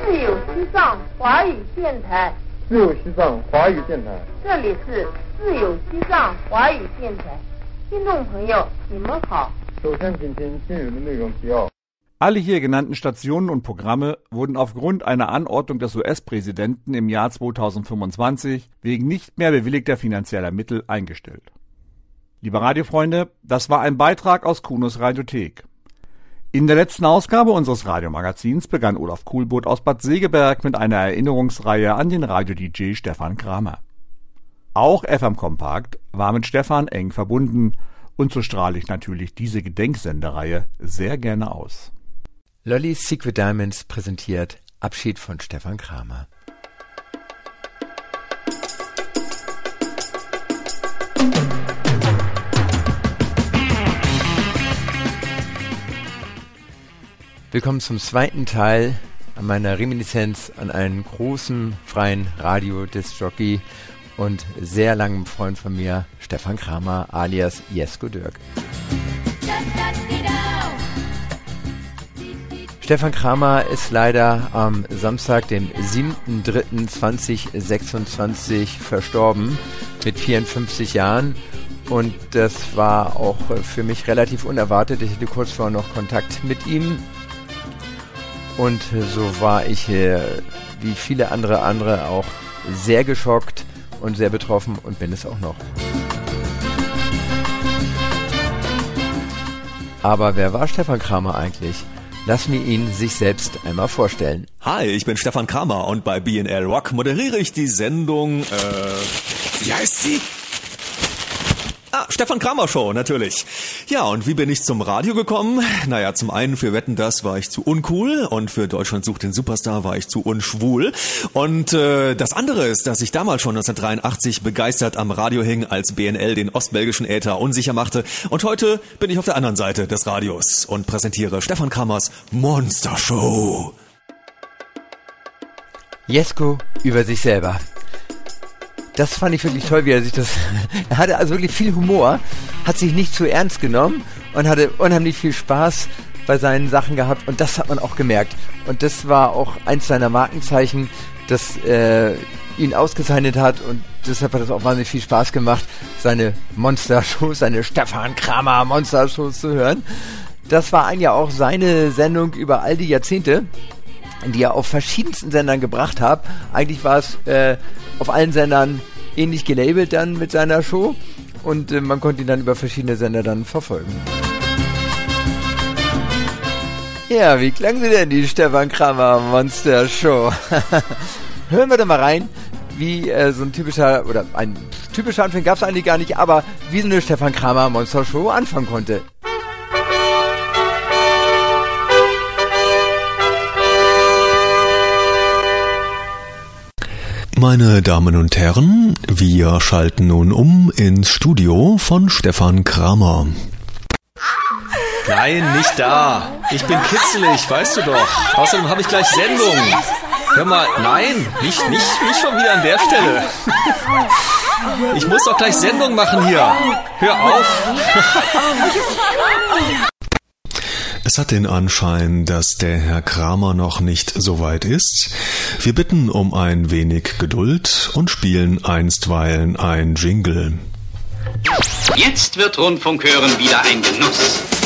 自由西藏华语电台， 自由西藏华语电台， 这里是自由西藏华语电台，听众朋友，你们好。 首先请听今日的内容提要。 Alle hier genannten Stationen und Programme wurden aufgrund einer Anordnung des US-Präsidenten im Jahr 2025 wegen nicht mehr bewilligter finanzieller Mittel eingestellt. Liebe Radiofreunde, das war ein Beitrag aus Kunos Radiothek. In der letzten Ausgabe unseres Radiomagazins begann Olaf Kuhlboth aus Bad Segeberg mit einer Erinnerungsreihe an den Radio-DJ Stefan Kramer. Auch FM Kompakt war mit Stefan eng verbunden und so strahle ich natürlich diese Gedenksendereihe sehr gerne aus. Lolly's Secret Diamonds präsentiert Abschied von Stefan Kramer. Willkommen zum zweiten Teil meiner Reminiszenz an einen großen freien Radiodiskjockey und sehr langen Freund von mir, Stefan Kramer alias Jesko Dirk. Stefan Kramer ist leider am Samstag, dem 7.3.2026 verstorben mit 54 Jahren und das war auch für mich relativ unerwartet. Ich hatte kurz vorher noch Kontakt mit ihm und so war ich wie viele andere auch sehr geschockt und sehr betroffen und bin es auch noch. Aber wer war Stefan Kramer eigentlich? Lassen wir ihn sich selbst einmal vorstellen. Hi, ich bin Stefan Kramer und bei BNL Rock moderiere ich die Sendung, wie heißt sie? Stefan Kramer Show, natürlich. Ja, und wie bin ich zum Radio gekommen? Naja, zum einen für Wetten, das war ich zu uncool und für Deutschland sucht den Superstar war ich zu unschwul. Und das andere ist, dass ich damals schon 1983 begeistert am Radio hing, als BNL den ostbelgischen Äther unsicher machte. Und heute bin ich auf der anderen Seite des Radios und präsentiere Stefan Kramers Monster Show. Jesko über sich selber. Das fand ich wirklich toll, wie er sich das... Er hatte also wirklich viel Humor, hat sich nicht zu ernst genommen und hatte unheimlich viel Spaß bei seinen Sachen gehabt. Und das hat man auch gemerkt. Und das war auch eins seiner Markenzeichen, das ihn ausgezeichnet hat. Und deshalb hat es auch wahnsinnig viel Spaß gemacht, seine Monster-Shows, seine Stefan Kramer Monster-Shows zu hören. Das war eigentlich auch seine Sendung über all die Jahrzehnte, die er auf verschiedensten Sendern gebracht hat. Eigentlich war es auf allen Sendern ähnlich gelabelt dann mit seiner Show und man konnte ihn dann über verschiedene Sender dann verfolgen. Ja, wie klang sie denn, die Stefan Kramer Monster Show? Hören wir da mal rein, wie so ein typischer Anfang gab es eigentlich gar nicht, aber wie so eine Stefan Kramer Monster Show anfangen konnte. Meine Damen und Herren, wir schalten nun um ins Studio von Stefan Kramer. Nein, nicht da. Ich bin kitzelig, weißt du doch. Außerdem habe ich gleich Sendung. Hör mal, nein, nicht schon wieder an der Stelle. Ich muss doch gleich Sendung machen hier. Hör auf. Es hat den Anschein, dass der Herr Kramer noch nicht so weit ist. Wir bitten um ein wenig Geduld und spielen einstweilen ein Jingle. Jetzt wird Rundfunk hören wieder ein Genuss.